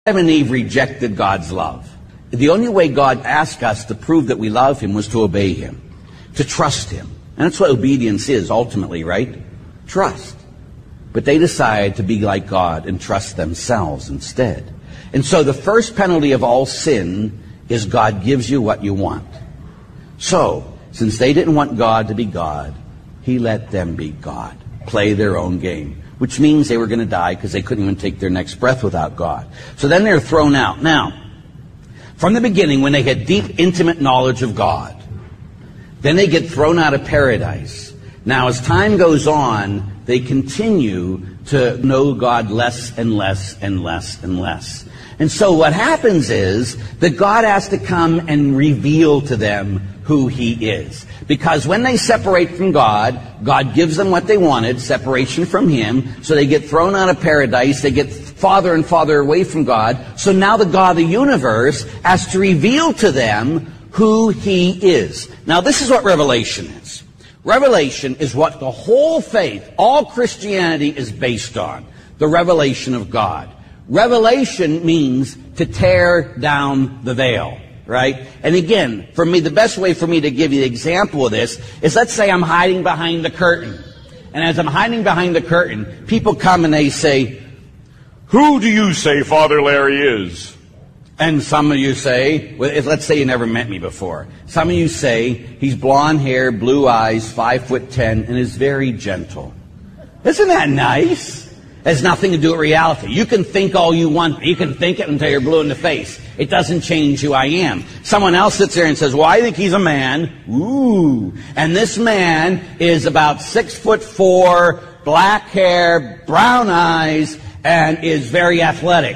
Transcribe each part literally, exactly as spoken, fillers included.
Adam and Eve rejected God's love. The only way God asked us to prove that we love Him was to obey Him, to trust Him. And that's what obedience is ultimately, right? Trust. But they decided to be like God and trust themselves instead. And so the first penalty of all sin is God gives you what you want. So, since they didn't want God to be God, He let them be God, play their own game. Which means they were going to die because they couldn't even take their next breath without God. So then they're thrown out. Now, from the beginning, when they had deep, intimate knowledge of God, then they get thrown out of paradise. Now, as time goes on, they continue to know God less and less and less and less. And so what happens is that God has to come and reveal to them who He is. Because when they separate from God, God gives them what they wanted, separation from Him. So they get thrown out of paradise. They get farther and farther away from God. So now the God of the universe has to reveal to them who He is. Now this is what Revelation is. Revelation is what the whole faith, all Christianity is based on. The revelation of God. Revelation means to tear down the veil. Right? And again, for me, the best way for me to give you the example of this is, let's say I'm hiding behind the curtain. And as I'm hiding behind the curtain, people come and they say, "Who do you say Father Larry is?" And some of you say, well, let's say you never met me before. Some of you say, he's blonde hair, blue eyes, five foot ten, and is very gentle. Isn't that nice? It has nothing to do with reality. You can think all you want. You can think it until you're blue in the face. It doesn't change who I am. Someone else sits there and says, well, I think he's a man. Ooh. And this man is about six foot four, black hair, brown eyes, and is very athletic.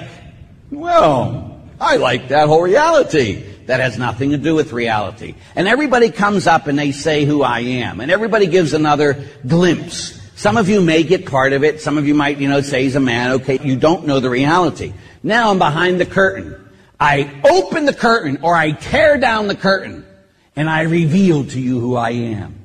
Well, I like that whole reality. That has nothing to do with reality. And everybody comes up and they say who I am. And everybody gives another glimpse. Some of you may get part of it. Some of you might, you know, say he's a man. Okay, you don't know the reality. Now I'm behind the curtain. I open the curtain, or I tear down the curtain, and I reveal to you who I am.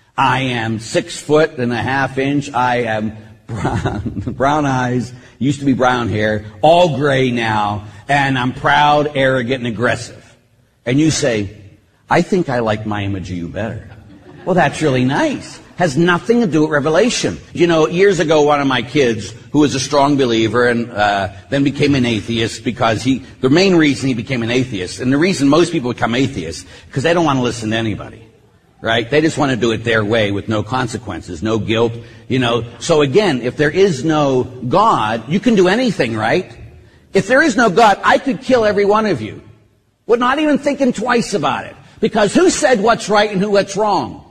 I am six foot and a half inch. I am brown, brown eyes, used to be brown hair, all gray now, and I'm proud, arrogant, and aggressive. And you say, I think I like my image of you better. Well, that's really nice. Has nothing to do with revelation. You know, years ago, one of my kids, who was a strong believer and uh, then became an atheist because he, the main reason he became an atheist, and the reason most people become atheists, because they don't want to listen to anybody, right? They just want to do it their way with no consequences, no guilt, you know. So again, if there is no God, you can do anything, right? If there is no God, I could kill every one of you. We're not even thinking twice about it. Because who said what's right and who what's wrong?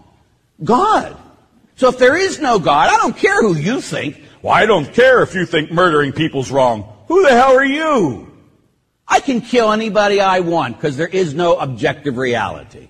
God. So if there is no God, I don't care who you think. Well, I don't care if you think murdering people's wrong. Who the hell are you? I can kill anybody I want because there is no objective reality.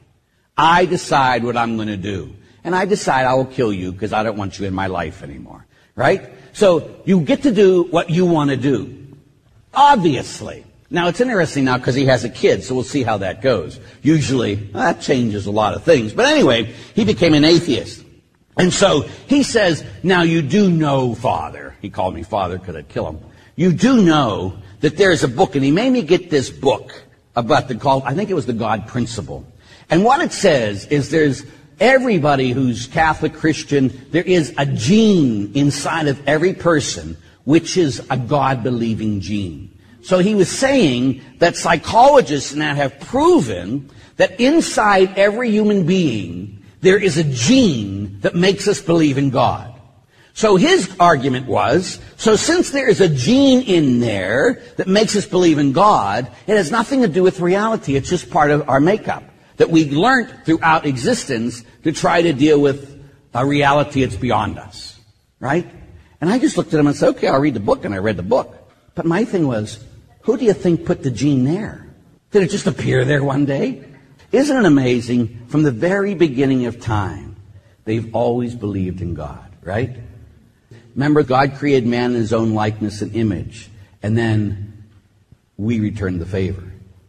I decide what I'm going to do. And I decide I will kill you because I don't want you in my life anymore. Right? So you get to do what you want to do. Obviously. Now, it's interesting now because he has a kid, so we'll see how that goes. Usually, well, that changes a lot of things. But anyway, he became an atheist. And so he says, now you do know, Father. He called me Father because I'd kill him. You do know that there's a book, and he made me get this book about the, called, I think it was the God Principle. And what it says is there's everybody who's Catholic, Christian, there is a gene inside of every person, which is a God-believing gene. So he was saying that psychologists now have proven that inside every human being, there is a gene that makes us believe in God. So his argument was, so since there is a gene in there that makes us believe in God, it has nothing to do with reality. It's just part of our makeup that we learned throughout existence to try to deal with a reality that's beyond us. Right? And I just looked at him and said, okay, I'll read the book. And I read the book. But my thing was, who do you think put the gene there? Did it just appear there one day? Isn't it amazing? From the very beginning of time, they've always believed in God, right? Remember, God created man in his own likeness and image, and then we returned the favor.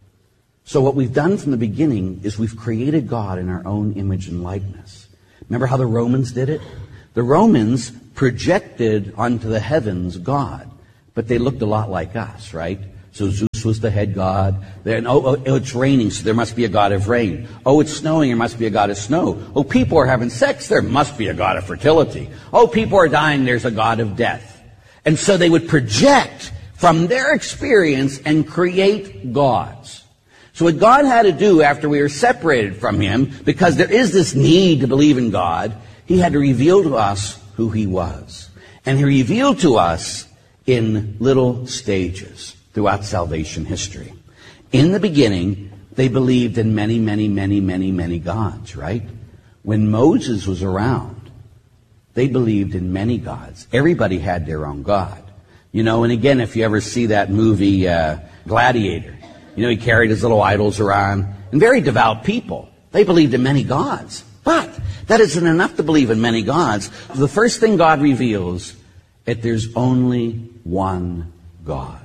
So what we've done from the beginning is we've created God in our own image and likeness. Remember how the Romans did it? The Romans projected onto the heavens God, but they looked a lot like us, right? So Zeus was the head god. Then, oh, oh, it's raining, so there must be a god of rain. Oh, it's snowing, there must be a god of snow. Oh, people are having sex, there must be a god of fertility. Oh, people are dying, there's a god of death. And so they would project from their experience and create gods. So what God had to do after we were separated from him, because there is this need to believe in God, he had to reveal to us who he was. And he revealed to us in little stages throughout salvation history. In the beginning, they believed in many, many, many, many, many gods, right? When Moses was around, they believed in many gods. Everybody had their own god. You know, and again, if you ever see that movie, uh, Gladiator, you know, he carried his little idols around. And very devout people. They believed in many gods. But that isn't enough to believe in many gods. The first thing God reveals, that there's only one God.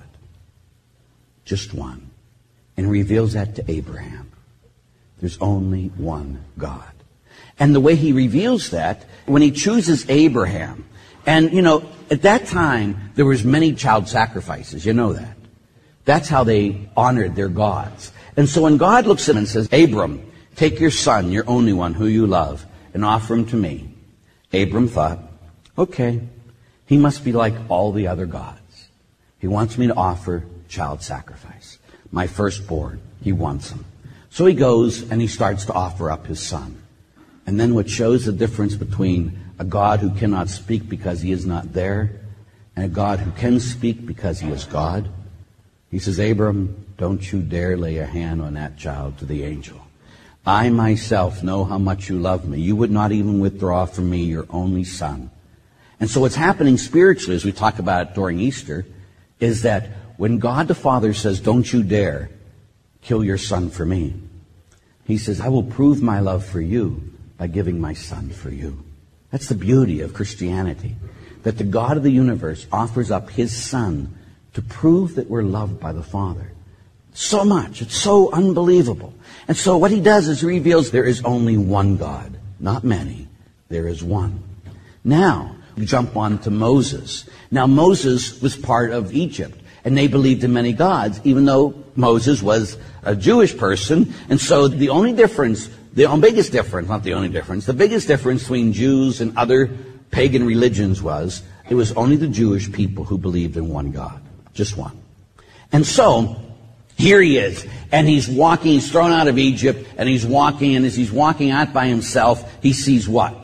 Just one. And reveals that to Abraham. There's only one God. And the way he reveals that, when he chooses Abraham, and, you know, at that time, there was many child sacrifices. You know that. That's how they honored their gods. And so when God looks at him and says, Abram, take your son, your only one, who you love, and offer him to me. Abram thought, okay, he must be like all the other gods. He wants me to offer child sacrifice. My firstborn, he wants him. So he goes and he starts to offer up his son. And then what shows the difference between a God who cannot speak because he is not there and a God who can speak because he is God. He says, Abram, don't you dare lay a hand on that child to the angel. I myself know how much you love me. You would not even withdraw from me your only son. And so what's happening spiritually, as we talk about it during Easter, is that when God the Father says, don't you dare kill your son for me, he says, I will prove my love for you by giving my son for you. That's the beauty of Christianity, that the God of the universe offers up his son to prove that we're loved by the Father. So much. It's so unbelievable. And so what he does is he reveals there is only one God, not many. There is one. Now, we jump on to Moses. Now, Moses was part of Egypt, and they believed in many gods, even though Moses was a Jewish person. And so the only difference, the biggest difference, not the only difference, the biggest difference between Jews and other pagan religions was it was only the Jewish people who believed in one God. Just one. And so, here he is, and he's walking, he's thrown out of Egypt, and he's walking, and as he's walking out by himself, he sees what?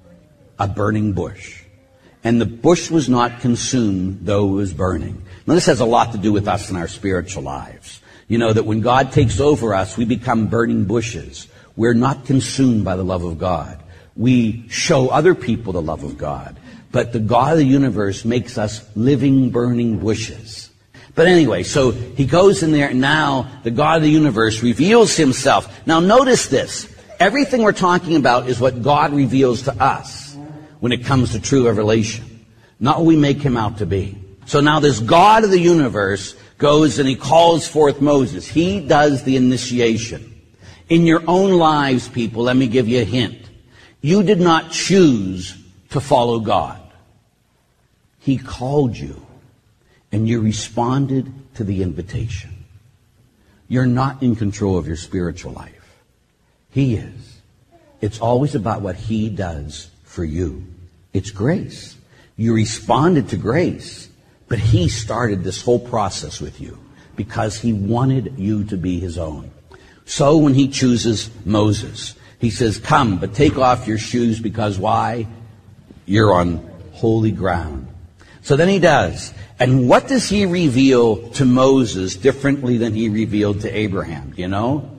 A burning bush. And the bush was not consumed, though it was burning. Now, this has a lot to do with us in our spiritual lives. You know, that when God takes over us, we become burning bushes. We're not consumed by the love of God. We show other people the love of God. But the God of the universe makes us living, burning bushes. But anyway, so he goes in there, and now the God of the universe reveals himself. Now notice this. Everything we're talking about is what God reveals to us when it comes to true revelation, not what we make him out to be. So now this God of the universe goes and he calls forth Moses. He does the initiation. In your own lives, people, let me give you a hint. You did not choose to follow God. He called you, and you responded to the invitation. You're not in control of your spiritual life. He is. It's always about what he does for you. It's grace. You responded to grace, but he started this whole process with you because he wanted you to be his own. So when he chooses Moses, he says, come, but take off your shoes because why? You're on holy ground. So then he does. And what does he reveal to Moses differently than he revealed to Abraham? Do you know?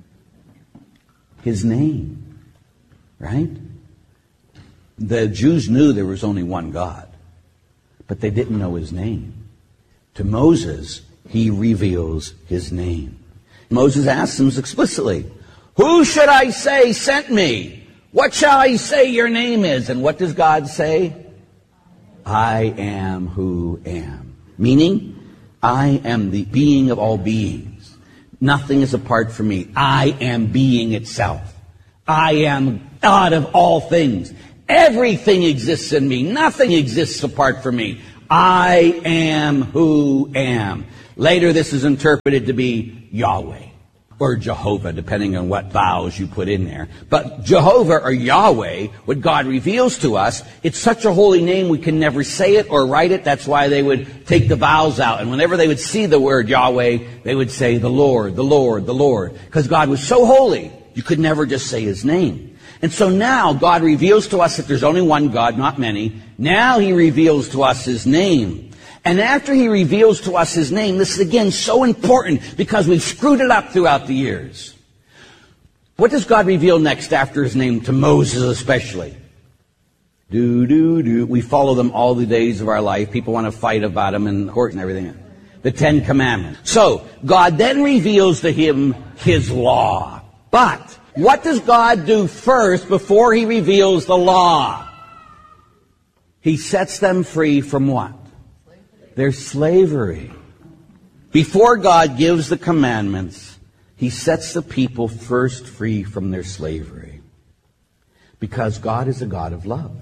His name. Right? The Jews knew there was only one God, but they didn't know his name. To Moses, he reveals his name. Moses asks him explicitly, who should I say sent me? What shall I say your name is? And what does God say? I am who am. Meaning, I am the being of all beings. Nothing is apart from me. I am being itself. I am God of all things. Everything exists in me. Nothing exists apart from me. I am who am. Later, this is interpreted to be Yahweh or Jehovah, depending on what vowels you put in there. But Jehovah or Yahweh, what God reveals to us, it's such a holy name we can never say it or write it. That's why they would take the vowels out. And whenever they would see the word Yahweh, they would say the Lord, the Lord, the Lord. Because God was so holy, you could never just say his name. And so now God reveals to us that there's only one God, not many. Now he reveals to us his name. And after he reveals to us his name, this is again so important because we've screwed it up throughout the years. What does God reveal next after his name to Moses especially? Do, do, do. We follow them all the days of our life. People want to fight about them in court and everything. The Ten Commandments. So, God then reveals to him his law. But, what does God do first before he reveals the law? He sets them free from what? Their slavery. Before God gives the commandments, he sets the people first free from their slavery. Because God is a God of love.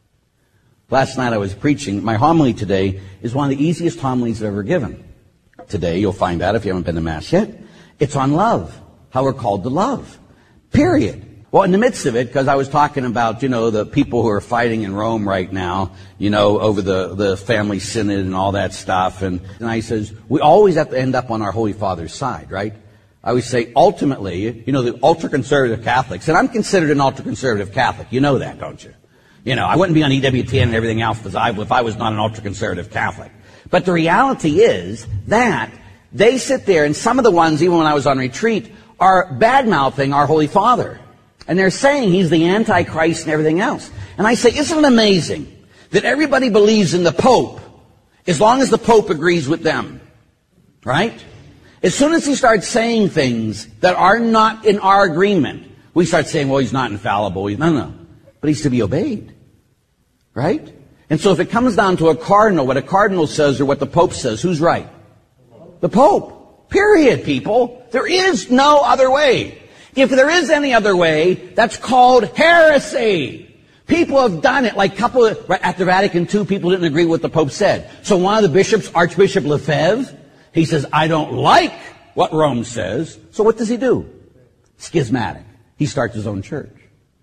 Last night I was preaching. My homily today is one of the easiest homilies I've ever given. Today, you'll find out if you haven't been to Mass yet. It's on love. How we're called to love. Period. Well, in the midst of it, because I was talking about, you know, the people who are fighting in Rome right now, you know, over the, the family synod and all that stuff. And, and I says, we always have to end up on our Holy Father's side, right? I always say, ultimately, you know, the ultra-conservative Catholics, and I'm considered an ultra-conservative Catholic. You know that, don't you? You know, I wouldn't be on E W T N and everything else if I, if I was not an ultra-conservative Catholic. But the reality is that they sit there, and some of the ones, even when I was on retreat, are bad-mouthing our Holy Father. And they're saying he's the Antichrist and everything else. And I say, isn't it amazing that everybody believes in the Pope as long as the Pope agrees with them? Right? As soon as he starts saying things that are not in our agreement, we start saying, well, he's not infallible. He's, no, no. But he's to be obeyed. Right? And so if it comes down to a cardinal, what a cardinal says or what the Pope says, who's right? The Pope. Period, people. There is no other way. If there is any other way, that's called heresy. People have done it. Like couple of, right, at the Vatican two, people didn't agree with what the Pope said. So one of the bishops, Archbishop Lefebvre, he says, I don't like what Rome says. So what does he do? Schismatic. He starts his own church.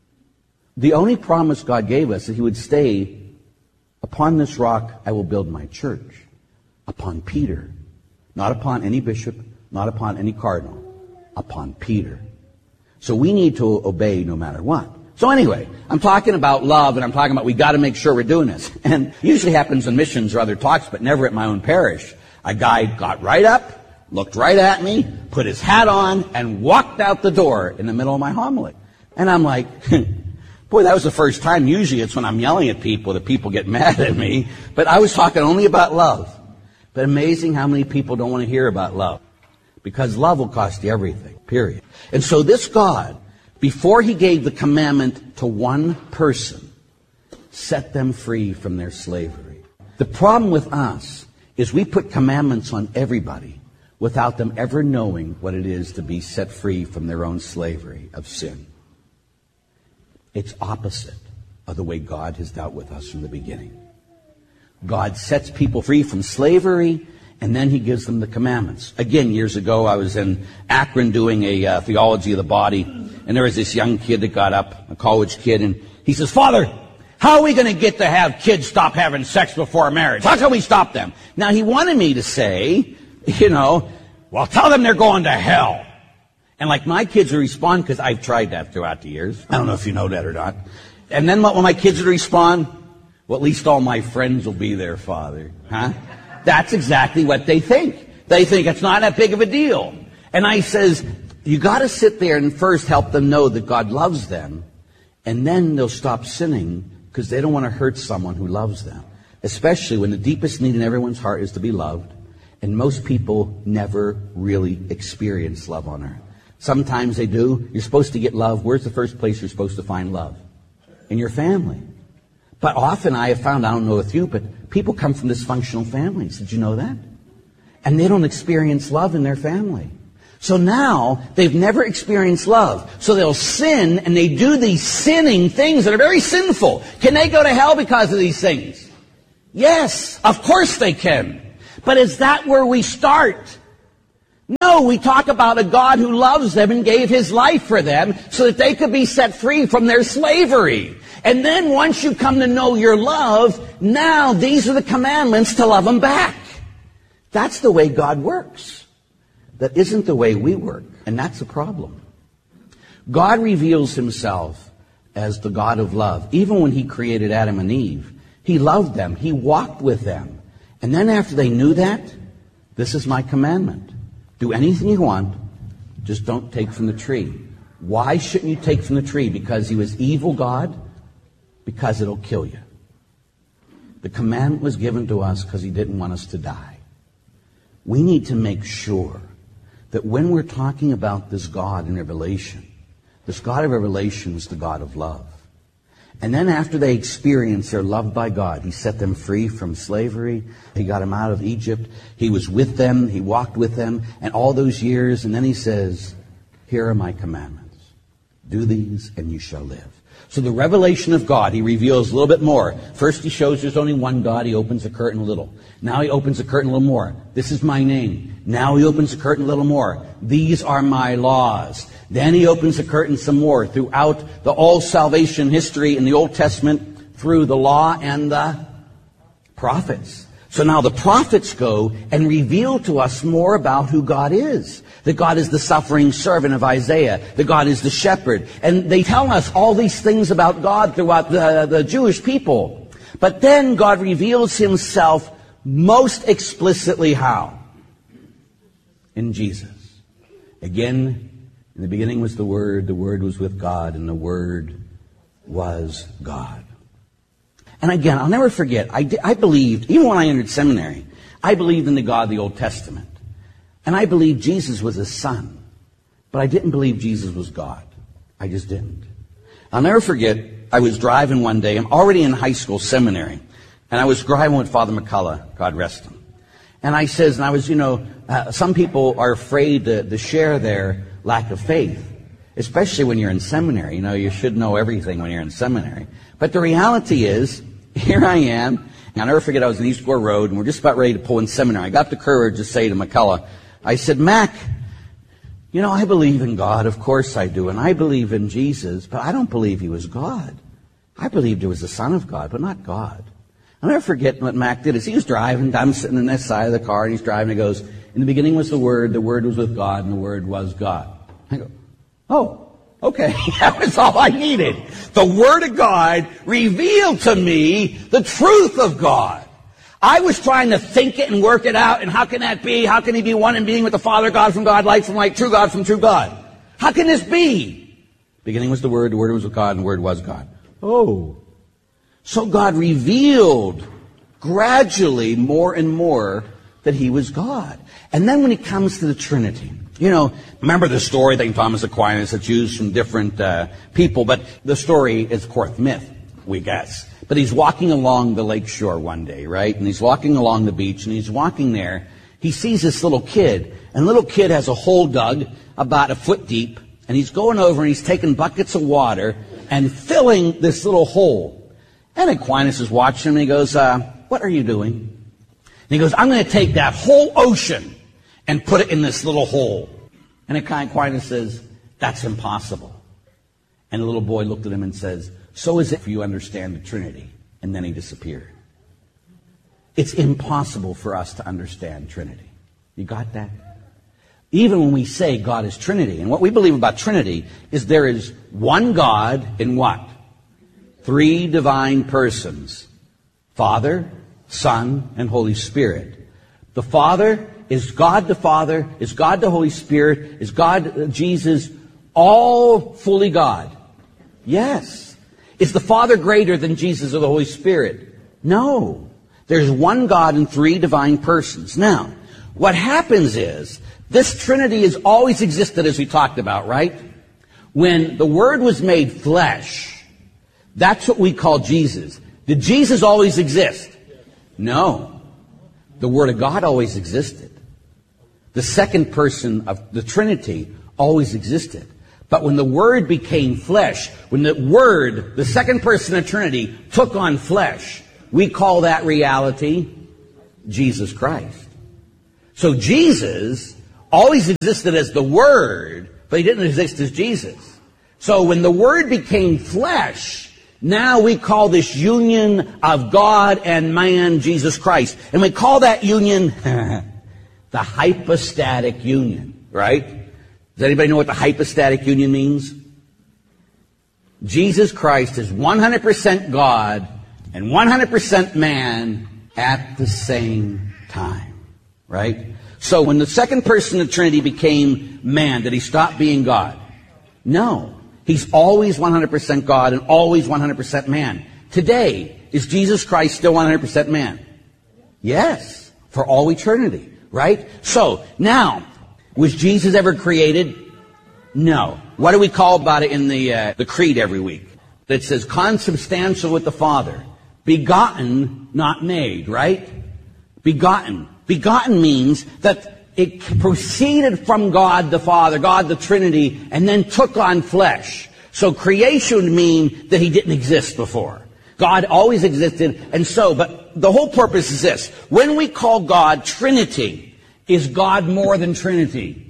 The only promise God gave us is he would stay, upon this rock I will build my church. Upon Peter. Not upon any bishop, not upon any cardinal. Upon Peter. So we need to obey no matter what. So anyway, I'm talking about love, and I'm talking about we got to make sure we're doing this. And it usually happens in missions or other talks, but never at my own parish. A guy got right up, looked right at me, put his hat on, and walked out the door in the middle of my homily. And I'm like, boy, that was the first time. Usually it's when I'm yelling at people that people get mad at me. But I was talking only about love. But amazing how many people don't want to hear about love. Because love will cost you everything, period. And so this God, before he gave the commandment to one person, set them free from their slavery. The problem with us is we put commandments on everybody without them ever knowing what it is to be set free from their own slavery of sin. It's opposite of the way God has dealt with us from the beginning. God sets people free from slavery, and then he gives them the commandments. Again, years ago, I was in Akron doing a uh, theology of the body, and there was this young kid that got up, a college kid, and he says, Father, how are we going to get to have kids stop having sex before marriage? How can we stop them? Now, he wanted me to say, you know, well, tell them they're going to hell. And like my kids would respond, because I've tried that throughout the years. I don't know if you know that or not. And then when my kids would respond, well, at least all my friends will be there, Father. Huh? That's exactly what they think. They think it's not that big of a deal. And I says, you got to sit there and first help them know that God loves them. And then they'll stop sinning because they don't want to hurt someone who loves them. Especially when the deepest need in everyone's heart is to be loved. And most people never really experience love on earth. Sometimes they do. You're supposed to get love. Where's the first place you're supposed to find love? In your family. But often I have found, I don't know with you, but people come from dysfunctional families. Did you know that? And they don't experience love in their family. So now they've never experienced love. So they'll sin and they do these sinning things that are very sinful. Can they go to hell because of these things? Yes, of course they can. But is that where we start? No, we talk about a God who loves them and gave his life for them so that they could be set free from their slavery. And then once you come to know your love, now these are the commandments to love them back. That's the way God works. That isn't the way we work, and that's a problem. God reveals himself as the God of love. Even when he created Adam and Eve, he loved them. He walked with them. And then after they knew that, this is my commandment. Do anything you want, just don't take from the tree. Why shouldn't you take from the tree? Because he was evil God? Because it'll kill you. The commandment was given to us because he didn't want us to die. We need to make sure that when we're talking about this God in Revelation, this God of Revelation was the God of love. And then after they experienced their love by God, he set them free from slavery. He got them out of Egypt. He was with them. He walked with them. And all those years, and then he says, here are my commandments. Do these and you shall live. So the revelation of God, he reveals a little bit more. First he shows there's only one God. He opens the curtain a little. Now he opens the curtain a little more. This is my name. Now he opens the curtain a little more. These are my laws. Then he opens the curtain some more throughout the all salvation history in the Old Testament through the law and the prophets. So now the prophets go and reveal to us more about who God is. That God is the suffering servant of Isaiah. That God is the shepherd. And they tell us all these things about God throughout the, the Jewish people. But then God reveals himself most explicitly how? In Jesus. Again, in the beginning was the Word, the Word was with God, and the Word was God. And again, I'll never forget, I, I believed, even when I entered seminary, I believed in the God of the Old Testament. And I believed Jesus was his son. But I didn't believe Jesus was God. I just didn't. I'll never forget, I was driving one day, I'm already in high school seminary, and I was driving with Father McCullough, God rest him. And I says, and I was, you know, uh, some people are afraid to, to share their lack of faith, especially when you're in seminary. You know, you should know everything when you're in seminary. But the reality is, here I am, and I'll never forget, I was in East Gore Road, and we're just about ready to pull in seminary. I got the courage to say to McCullough, I said, Mac, you know, I believe in God, of course I do, and I believe in Jesus, but I don't believe he was God. I believed he was the Son of God, but not God. I'll never forget what Mac did. Is he was driving, I'm sitting on that side of the car, and he's driving, and he goes, in the beginning was the Word, the Word was with God, and the Word was God. I go, oh, okay, that was all I needed. The Word of God revealed to me the truth of God. I was trying to think it and work it out, and how can that be? How can he be one in being with the Father, God from God, light from light, true God from true God? How can this be? Beginning was the Word, the Word was with God, and the Word was God. Oh. So God revealed gradually more and more that he was God. And then when it comes to the Trinity, you know, remember the story, Saint Thomas Aquinas, it's used from different uh, people, but the story is, of course, myth, we guess. But he's walking along the lake shore one day, right? And he's walking along the beach, and he's walking there. He sees this little kid, and the little kid has a hole dug about a foot deep, and he's going over and he's taking buckets of water and filling this little hole. And Aquinas is watching him, and he goes, uh, what are you doing? And he goes, I'm going to take that whole ocean and put it in this little hole. And Aquinas says, that's impossible. And the little boy looked at him and says, so is it if you understand the Trinity. And then he disappeared. It's impossible for us to understand Trinity. You got that? Even when we say God is Trinity, and what we believe about Trinity is there is one God in what? Three divine persons. Father, Son, and Holy Spirit. The Father is God the Father, is God the Holy Spirit, is God uh, Jesus, all fully God. Yes. Is the Father greater than Jesus or the Holy Spirit? No. There's one God in three divine persons. Now, what happens is, this Trinity has always existed, as we talked about, right? When the Word was made flesh, that's what we call Jesus. Did Jesus always exist? No. The Word of God always existed. The second person of the Trinity always existed. But when the Word became flesh, when the Word, the second person of the Trinity, took on flesh, we call that reality Jesus Christ. So Jesus always existed as the Word, but he didn't exist as Jesus. So when the Word became flesh, now we call this union of God and man, Jesus Christ. And we call that union the hypostatic union, right? Does anybody know what the hypostatic union means? Jesus Christ is one hundred percent God and one hundred percent man at the same time, right? So when the second person of the Trinity became man, did he stop being God? No. He's always one hundred percent God and always one hundred percent man. Today, is Jesus Christ still one hundred percent man? Yes, for all eternity, right? So, now, was Jesus ever created? No. What do we call about it in the uh, the creed every week? That says consubstantial with the Father. Begotten, not made, right? Begotten. Begotten means that it proceeded from God the Father, God the Trinity, and then took on flesh. So creation would mean that he didn't exist before. God always existed, and so, but the whole purpose is this. When we call God Trinity, is God more than Trinity?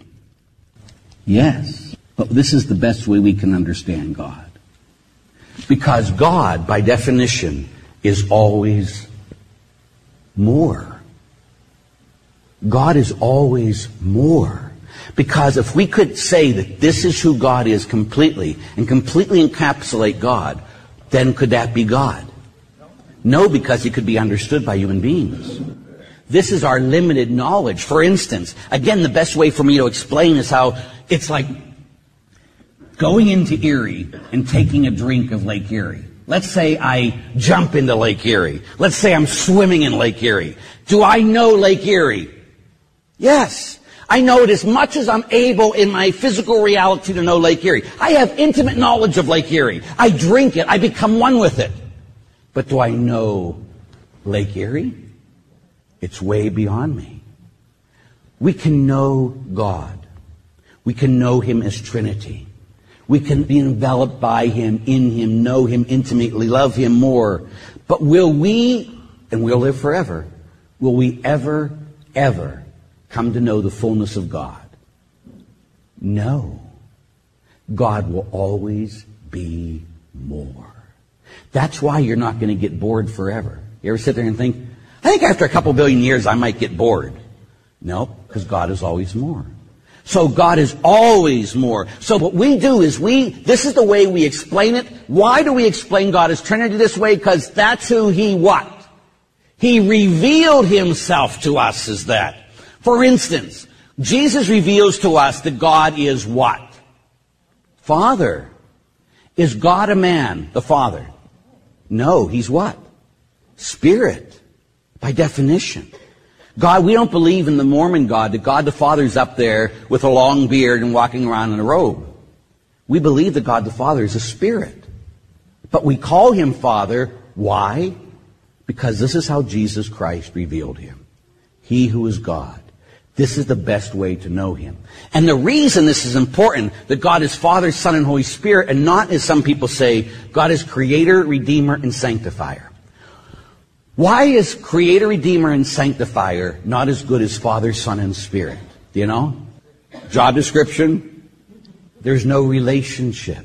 Yes. But this is the best way we can understand God. Because God, by definition, is always more. God is always more. Because if we could say that this is who God is completely, and completely encapsulate God, then could that be God? No, because he could be understood by human beings. This is our limited knowledge. For instance, again, the best way for me to explain is how it's like going into Erie and taking a drink of Lake Erie. Let's say I jump into Lake Erie. Let's say I'm swimming in Lake Erie. Do I know Lake Erie? Yes. I know it as much as I'm able in my physical reality to know Lake Erie. I have intimate knowledge of Lake Erie. I drink it. I become one with it. But do I know Lake Erie? It's way beyond me. We can know God. We can know him as Trinity. We can be enveloped by him, in him, know him intimately, love him more. But will we, and we'll live forever, will we ever, ever come to know the fullness of God? No. God will always be more. That's why you're not going to get bored forever. You ever sit there and think, I think after a couple billion years I might get bored. No, because God is always more. So God is always more. So what we do is we, this is the way we explain it. Why do we explain God as Trinity this way? Because that's who he what? He revealed himself to us as that. For instance, Jesus reveals to us that God is what? Father. Is God a man, the Father? No, he's what? Spirit. By definition. God, we don't believe in the Mormon God, that God the Father is up there with a long beard and walking around in a robe. We believe that God the Father is a spirit. But we call him Father. Why? Because this is how Jesus Christ revealed him. He who is God. This is the best way to know him. And the reason this is important, that God is Father, Son, and Holy Spirit, and not, as some people say, God is Creator, Redeemer, and Sanctifier. Why is Creator, Redeemer, and Sanctifier not as good as Father, Son, and Spirit? Do you know? Job description? There's no relationship.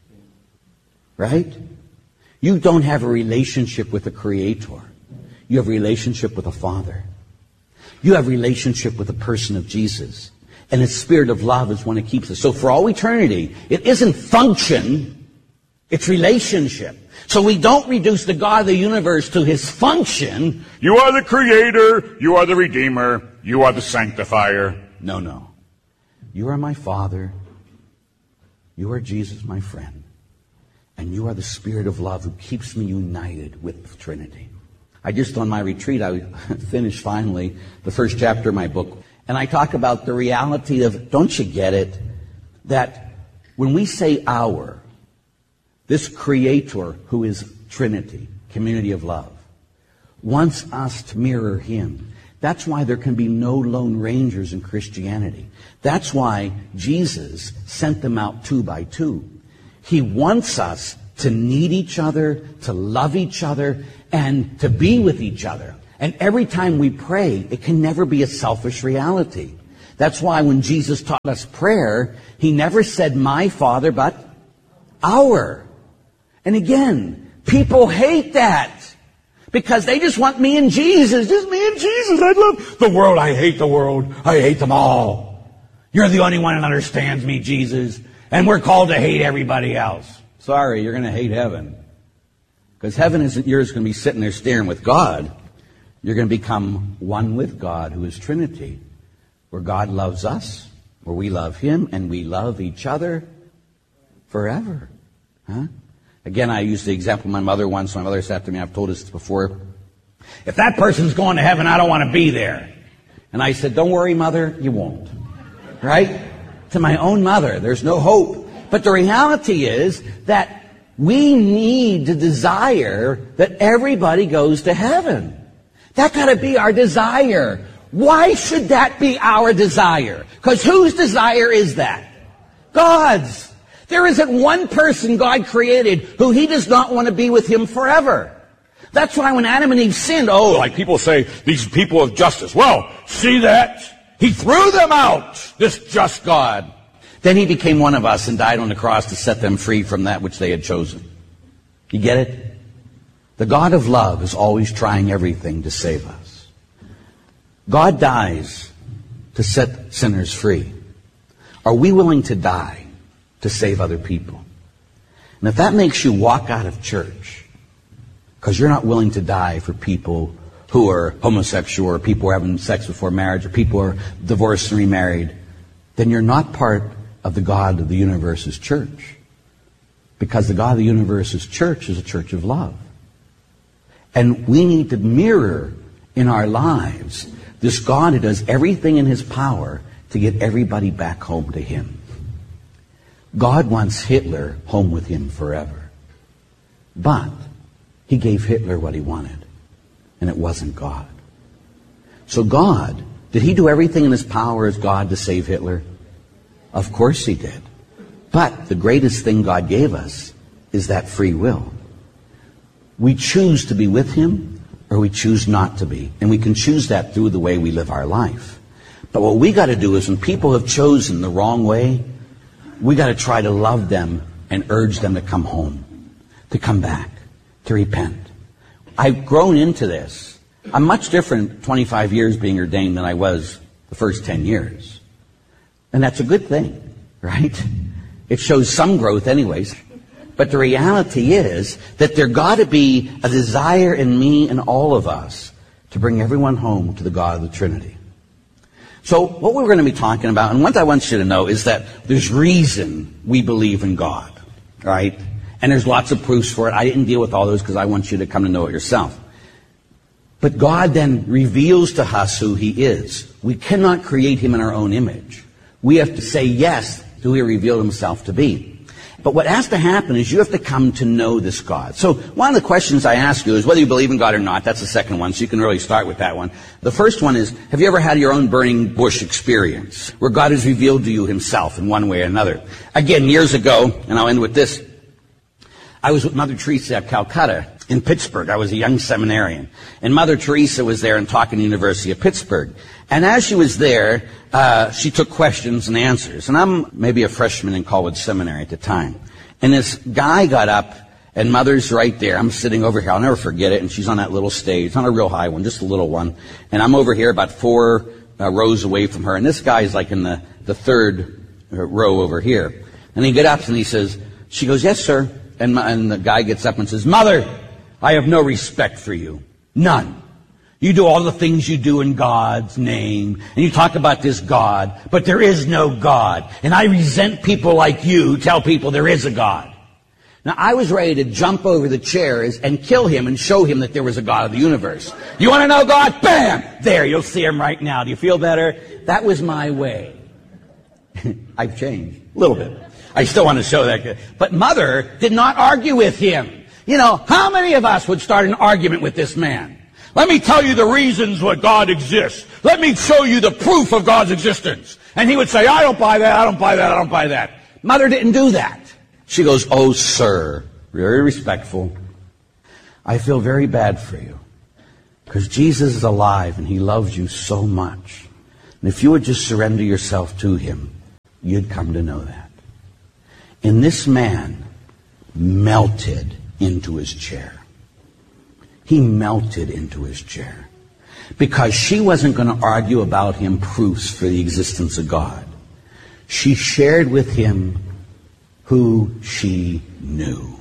Right? You don't have a relationship with a Creator. You have a relationship with a Father. You have a relationship with the person of Jesus. And his spirit of love is one that keeps us. So for all eternity, it isn't function, it's relationship. So we don't reduce the God of the universe to his function. You are the Creator, you are the Redeemer, you are the Sanctifier. No, no. You are my Father. You are Jesus, my friend. And you are the Spirit of love who keeps me united with the Trinity. I just, on my retreat, I finished finally the first chapter of my book. And I talk about the reality of, don't you get it, that when we say our, this Creator who is Trinity, community of love, wants us to mirror him. That's why there can be no lone rangers in Christianity. That's why Jesus sent them out two by two. He wants us to need each other, to love each other, and to be with each other. And every time we pray, it can never be a selfish reality. That's why when Jesus taught us prayer, he never said my Father, but our. And again, people hate that because they just want me and Jesus. Just me and Jesus. I love the world. I hate the world. I hate them all. You're the only one that understands me, Jesus. And we're called to hate everybody else. Sorry, you're going to hate heaven. Because heaven isn't yours going to be sitting there staring with God. You're going to become one with God, who is Trinity, where God loves us, where we love him, and we love each other forever. Huh? Again, I used the example of my mother once. My mother said to me, I've told this before, if that person's going to heaven, I don't want to be there. And I said, don't worry, Mother, you won't. Right? To my own mother, there's no hope. But the reality is that we need to desire that everybody goes to heaven. That got to be our desire. Why should that be our desire? Because whose desire is that? God's. There isn't one person God created who he does not want to be with him forever. That's why when Adam and Eve sinned, oh, Like people say, these people of justice. Well, see that? He threw them out, this just God. then he became one of us and died on the cross to set them free from that which they had chosen. You get it? The God of love is always trying everything to save us. God dies to set sinners free. Are we willing to die to save other people? And if that makes you walk out of church because you're not willing to die for people who are homosexual, or people who are having sex before marriage, or people who are divorced and remarried, then you're not part of the God of the universe's church. Because the God of the universe's church is a church of love. And we need to mirror in our lives this God who does everything in his power to get everybody back home to him. God wants Hitler home with him forever. But he gave Hitler what he wanted. And it wasn't God. So God, did he do everything in his power as God to save Hitler? Of course he did. But the greatest thing God gave us is that free will. We choose to be with him or we choose not to be. And we can choose that through the way we live our life. But what we got to do is when people have chosen the wrong way, we got to try to love them and urge them to come home, to come back, to repent. I've grown into this. I'm much different twenty-five years being ordained than I was the first ten years. And that's a good thing, right? It shows some growth anyways. But the reality is that there got to be a desire in me and all of us to bring everyone home to the God of the Trinity. So what we're going to be talking about, and what I want you to know, is that there's reason we believe in God, right? And there's lots of proofs for it. I didn't deal with all those because I want you to come to know it yourself. But God then reveals to us who he is. We cannot create him in our own image. We have to say yes to who he revealed himself to be. But what has to happen is you have to come to know this God. So one of the questions I ask you is whether you believe in God or not. That's the second one, so you can really start with that one. The first one is, have you ever had your own burning bush experience where God has revealed to you himself in one way or another? Again, years ago, and I'll end with this, I was with Mother Teresa at Calcutta in Pittsburgh. I was a young seminarian. And Mother Teresa was there and talking to the University of Pittsburgh. And as she was there, uh, she took questions and answers. And I'm maybe a freshman in college seminary at the time. And this guy got up, and Mother's right there. I'm sitting over here. I'll never forget it. And she's on that little stage, not a real high one, just a little one. And I'm over here about four uh, rows away from her. And this guy's like in the, the third row over here. And he gets up and he says, she goes, yes, sir. And, my, and the guy gets up and says, Mother, I have no respect for you. None. You do all the things you do in God's name, and you talk about this God, but there is no God. And I resent people like you who tell people there is a God. Now, I was ready to jump over the chairs and kill him and show him that there was a God of the universe. You want to know God? Bam! There, you'll see him right now. Do you feel better? That was my way. I've changed a little bit. I still want to show that. But Mother did not argue with him. You know, how many of us would start an argument with this man? Let me tell you the reasons why God exists. Let me show you the proof of God's existence. And he would say, I don't buy that, I don't buy that, I don't buy that. Mother didn't do that. She goes, oh, sir, very respectful. I feel very bad for you. Because Jesus is alive and he loves you so much. And if you would just surrender yourself to him, you'd come to know that. And this man melted into his chair. He melted into his chair. Because she wasn't going to argue about him proofs for the existence of God. She shared with him who she knew.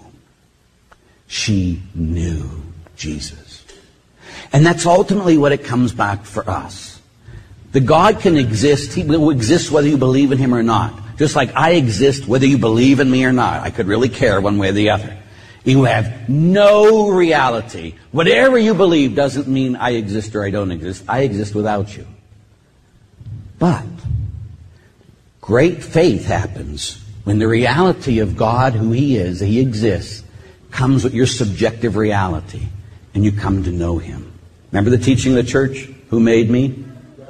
She knew Jesus. And that's ultimately what it comes back for us. The God can exist. He will exist whether you believe in him or not. Just like I exist whether you believe in me or not. I could really care one way or the other. You have no reality. Whatever you believe doesn't mean I exist or I don't exist. I exist without you. But great faith happens when the reality of God, who he is, he exists, comes with your subjective reality, and you come to know him. Remember the teaching of the church? Who made me?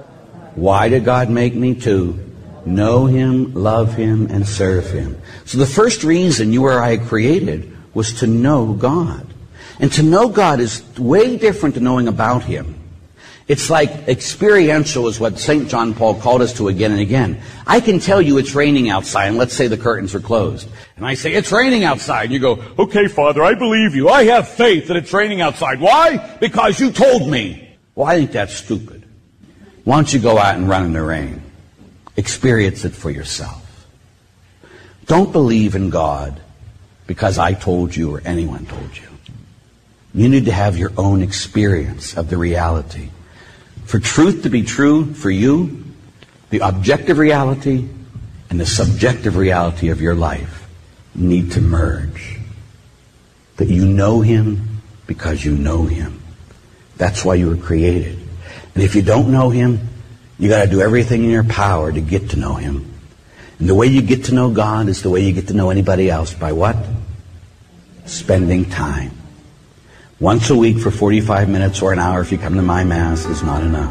Why did God make me? To know him, love him, and serve him. So the first reason you or I created was to know God. And to know God is way different than knowing about him. It's like experiential is what Saint John Paul called us to again and again. I can tell you it's raining outside, and let's say the curtains are closed. And I say, it's raining outside. And you go, okay, Father, I believe you. I have faith that it's raining outside. Why? Because you told me. Well, I think that's stupid. Why don't you go out and run in the rain? Experience it for yourself. Don't believe in God because I told you or anyone told you. You need to have your own experience of the reality. For truth to be true for you, the objective reality and the subjective reality of your life need to merge. That you know him because you know him. That's why you were created. And if you don't know him, you got to do everything in your power to get to know him. And the way you get to know God is the way you get to know anybody else. By what? Spending time. Once a week for forty-five minutes or an hour if you come to my Mass is not enough.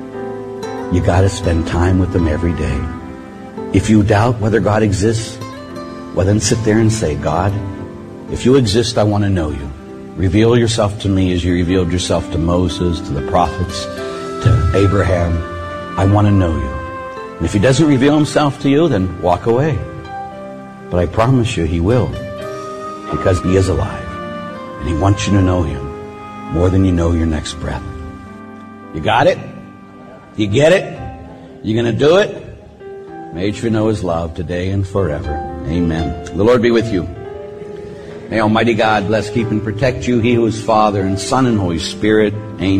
You got to spend time with him every day. If you doubt whether God exists, well then sit there and say, God, if you exist, I want to know you. Reveal yourself to me as you revealed yourself to Moses, to the prophets, to Abraham. I want to know you. And if he doesn't reveal himself to you, then walk away. But I promise you he will, because he is alive. And he wants you to know him more than you know your next breath. You got it? You get it? You going to do it? May you know his love today and forever. Amen. The Lord be with you. May Almighty God bless, keep, and protect you, he who is Father and Son and Holy Spirit.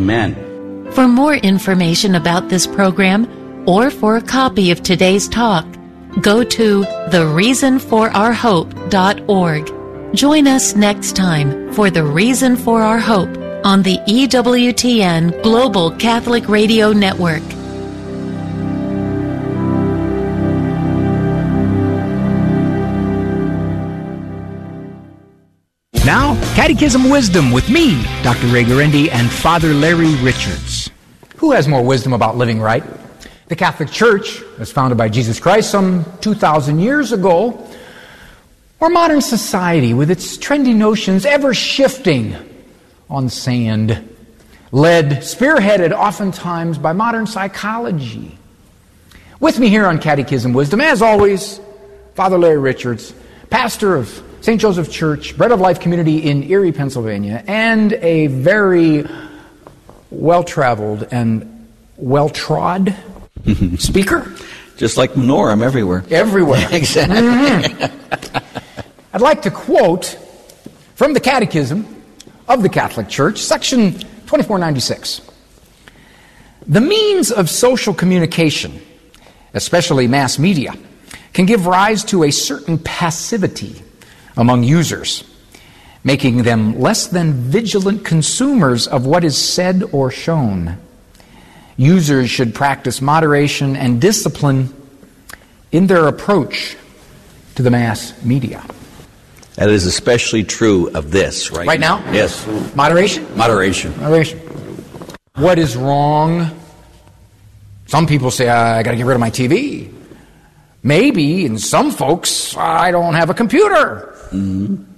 Amen. For more information about this program or for a copy of today's talk, go to the reason for our hope dot org. Join us next time for The Reason for Our Hope on the E W T N Global Catholic Radio Network. Now, Catechism Wisdom with me, Doctor Ray Guarendi, and Father Larry Richards. Who has more wisdom about living right? The Catholic Church was founded by Jesus Christ some two thousand years ago, or modern society with its trendy notions ever shifting on sand, led, spearheaded oftentimes by modern psychology. With me here on Catechism Wisdom, as always, Father Larry Richards, pastor of Saint Joseph Church, Bread of Life Community in Erie, Pennsylvania, and a very well-traveled and well-trod speaker. Just like Menorah, I'm everywhere. Everywhere. Exactly. Mm-hmm. I'd like to quote from the Catechism of the Catholic Church, section twenty-four ninety-six. The means of social communication, especially mass media, can give rise to a certain passivity among users, making them less than vigilant consumers of what is said or shown. Users should practice moderation and discipline in their approach to the mass media. That is especially true of this right, right now. now? Yes. Moderation? Moderation. Moderation. What is wrong? Some people say, I got to get rid of my T V. Maybe, and some folks, I don't have a computer. Mm-hmm.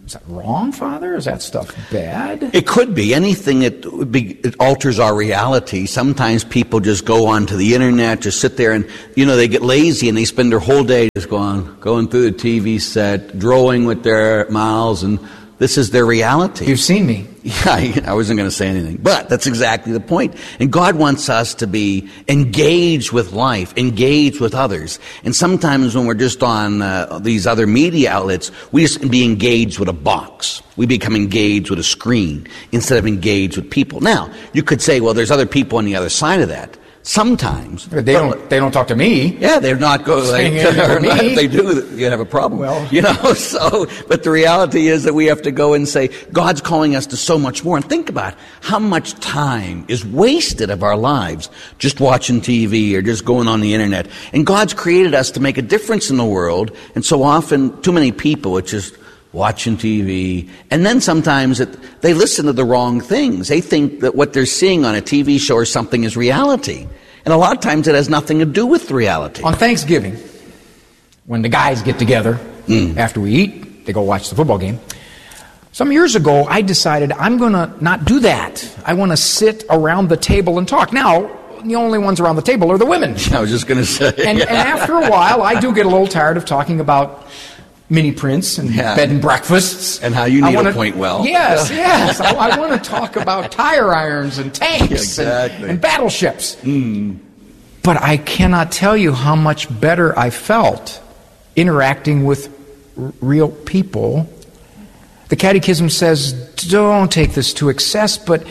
Is that wrong, Father? Is that stuff bad? It could be. Anything that would be, it alters our reality. Sometimes people just go onto the internet, just sit there and, you know, they get lazy and they spend their whole day just going, going through the T V set, drawing with their mouths, and this is their reality. You've seen me. Yeah, I, I wasn't going to say anything, but that's exactly the point. And God wants us to be engaged with life, engaged with others. And sometimes when we're just on uh, these other media outlets, we just be engaged with a box. We become engaged with a screen instead of engaged with people. Now, you could say, well, there's other people on the other side of that. Sometimes. But they don't, they don't talk to me. Yeah, they're not going to me. If they do, you have a problem. Well, you know, so, but the reality is that we have to go and say, God's calling us to so much more. And think about how much time is wasted of our lives just watching T V or just going on the internet. And God's created us to make a difference in the world. And so often, too many people, it's just watching T V, and then sometimes it, they listen to the wrong things. They think that what they're seeing on a T V show or something is reality. And a lot of times it has nothing to do with reality. On Thanksgiving, when the guys get together, mm. after we eat, they go watch the football game. Some years ago, I decided I'm going to not do that. I want to sit around the table and talk. Now, the only ones around the table are the women. I was just going to say. And, yeah. and after a while, I do get a little tired of talking about mini prints and yeah. bed and breakfasts. And how you need wanna, a point well. Yes, yes. I, I want to talk about tire irons and tanks exactly. and, and battleships. Mm. But I cannot tell you how much better I felt interacting with r- real people. The Catechism says, don't take this to excess, but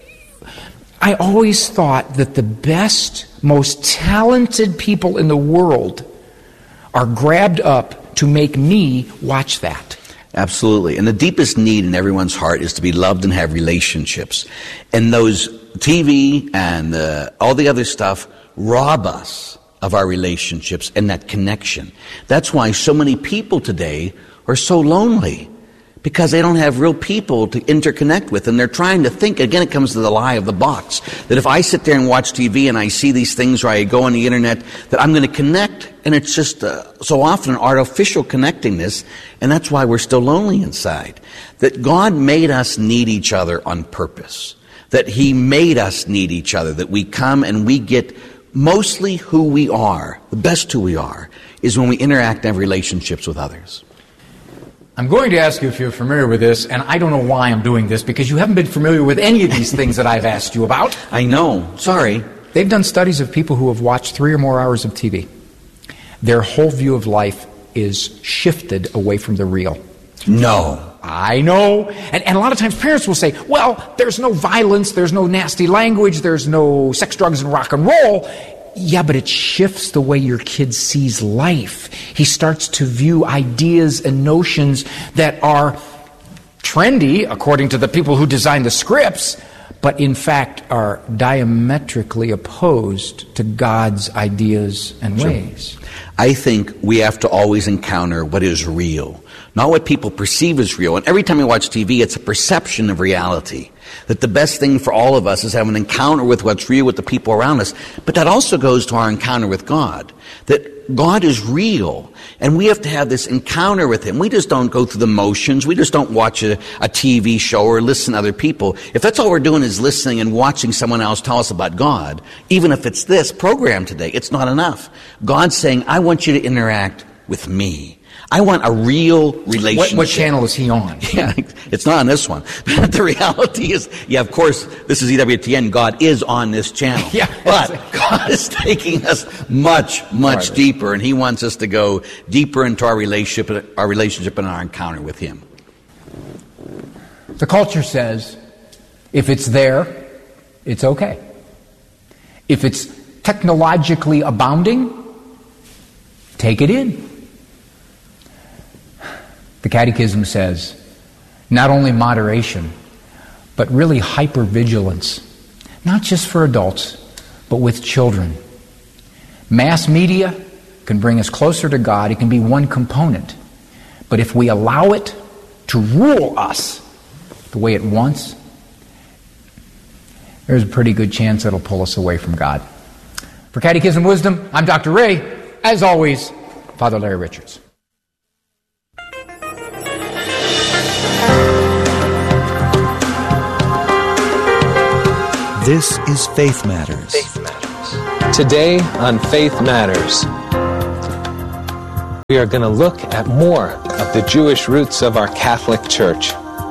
I always thought that the best, most talented people in the world are grabbed up to make me watch that. Absolutely. And the deepest need in everyone's heart is to be loved and have relationships. And those T V and uh, all the other stuff rob us of our relationships and that connection. That's why so many people today are so lonely, because they don't have real people to interconnect with, and they're trying to think. Again, it comes to the lie of the box, that if I sit there and watch T V and I see these things, or I go on the internet, that I'm going to connect, and it's just uh, so often an artificial connectingness, and that's why we're still lonely inside. That God made us need each other on purpose, that He made us need each other, that we come and we get mostly who we are, the best who we are, is when we interact and have relationships with others. I'm going to ask you if you're familiar with this, and I don't know why I'm doing this, because you haven't been familiar with any of these things that I've asked you about. I know. Sorry. They've done studies of people who have watched three or more hours of T V. Their whole view of life is shifted away from the real. No. I know. And, and a lot of times parents will say, well, there's no violence, there's no nasty language, there's no sex, drugs, and rock and roll. Yeah, but it shifts the way your kid sees life. He starts to view ideas and notions that are trendy, according to the people who designed the scripts, but in fact are diametrically opposed to God's ideas and ways. I think we have to always encounter what is real, not what people perceive as real. And every time we watch T V, it's a perception of reality. That the best thing for all of us is have an encounter with what's real with the people around us. But that also goes to our encounter with God. That God is real, and we have to have this encounter with Him. We just don't go through the motions. We just don't watch a, a T V show or listen to other people. If that's all we're doing is listening and watching someone else tell us about God, even if it's this program today, it's not enough. God's saying, I want you to interact with me. I want a real relationship. What, what channel is He on? Yeah, it's not on this one. But the reality is, yeah, of course, this is E W T N. God is on this channel. Yeah, but God is taking us much, much right. deeper, and He wants us to go deeper into our relationship, our relationship and our encounter with Him. The culture says, if it's there, it's okay. If it's technologically abounding, take it in. The Catechism says, not only moderation, but really hypervigilance, not just for adults, but with children. Mass media can bring us closer to God. It can be one component. But if we allow it to rule us the way it wants, there's a pretty good chance it'll pull us away from God. For Catechism Wisdom, I'm Doctor Ray. As always, Father Larry Richards. This is Faith Matters. Faith Matters. Today on Faith Matters, we are going to look at more of the Jewish roots of our Catholic Church.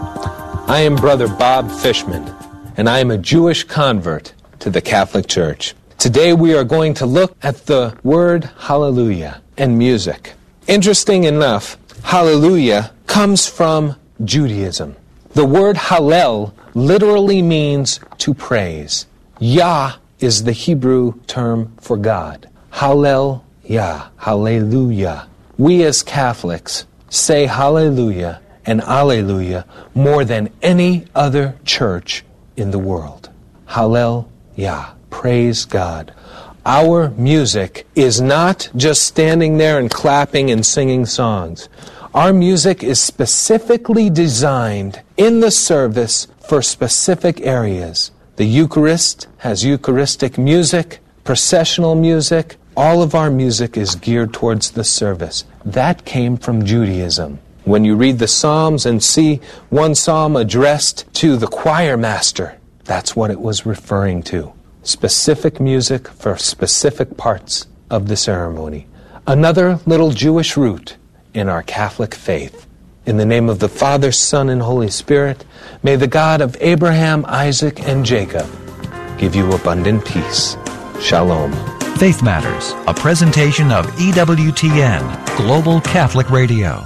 I am Brother Bob Fishman, and I am a Jewish convert to the Catholic Church. Today we are going to look at the word hallelujah and music. Interesting enough, hallelujah comes from Judaism. The word hallel literally means to praise. Yah is the Hebrew term for God. Hallel Yah, hallelujah. We as Catholics say hallelujah and alleluia more than any other church in the world. Hallel Yah, praise God. Our music is not just standing there and clapping and singing songs. Our music is specifically designed in the service for specific areas. The Eucharist has Eucharistic music, processional music. All of our music is geared towards the service. That came from Judaism. When you read the Psalms and see one psalm addressed to the choir master, that's what it was referring to. Specific music for specific parts of the ceremony. Another little Jewish root in our Catholic faith. In the name of the Father, Son, and Holy Spirit, may the God of Abraham, Isaac, and Jacob give you abundant peace. Shalom. Faith Matters, a presentation of E W T N, Global Catholic Radio.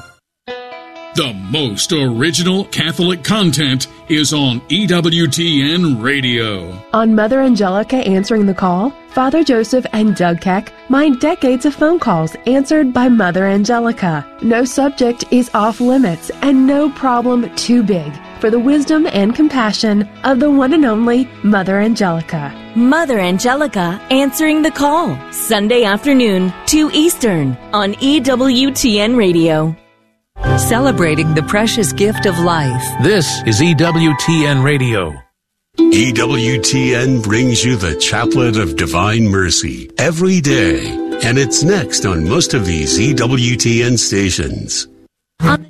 The most original Catholic content is on E W T N Radio. On Mother Angelica Answering the Call, Father Joseph and Doug Keck mine decades of phone calls answered by Mother Angelica. No subject is off limits and no problem too big for the wisdom and compassion of the one and only Mother Angelica. Mother Angelica Answering the Call, Sunday afternoon, two Eastern, on E W T N Radio. Celebrating the precious gift of life. This is E W T N Radio. E W T N brings you the Chaplet of Divine Mercy every day, and it's next on most of these E W T N stations. On